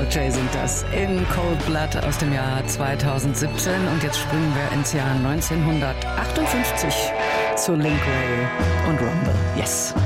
Jay singt das in Cold Blood aus dem Jahr 2017. Und jetzt springen wir ins Jahr 1958 zu Link Wray und Rumble. Yes.